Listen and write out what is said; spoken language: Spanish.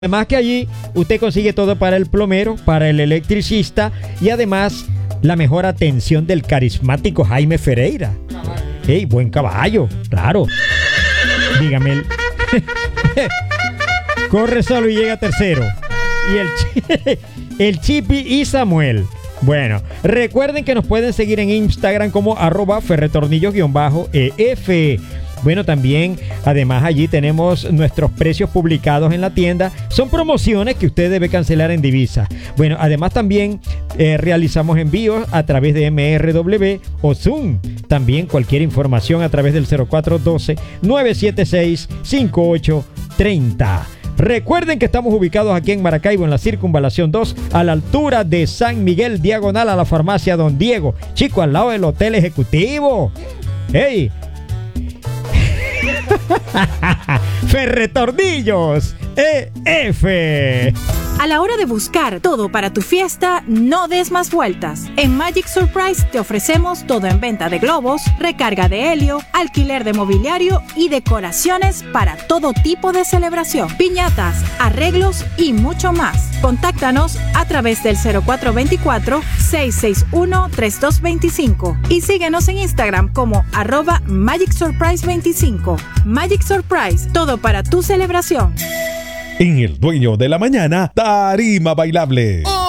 Además que allí usted consigue todo para el plomero, para el electricista y además la mejor atención del carismático Jaime Ferreira. ¡Ey, buen caballo! Claro. Dígame el... Corre solo y llega tercero. Y el Chipi y Samuel. Bueno, recuerden que nos pueden seguir en Instagram como @ferretornillos_ef. Bueno, también, además allí tenemos nuestros precios publicados en la tienda. Son promociones que usted debe cancelar en divisa. Bueno, además también realizamos envíos a través de MRW o Zoom. También cualquier información a través del 0412-976-5830. Recuerden que estamos ubicados aquí en Maracaibo, en la Circunvalación 2, a la altura de San Miguel, diagonal a la farmacia Don Diego. Chico, al lado del Hotel Ejecutivo. ¡Ey! Ferretornillos EF. A la hora de buscar todo para tu fiesta, no des más vueltas. En Magic Surprise te ofrecemos todo en venta de globos, recarga de helio, alquiler de mobiliario y decoraciones para todo tipo de celebración, piñatas, arreglos y mucho más. Contáctanos a través del 0424-661-3225 y síguenos en Instagram como @MagicSurprise25. Magic Surprise, todo para tu celebración. En El Dueño de la Mañana, Tarima Bailable.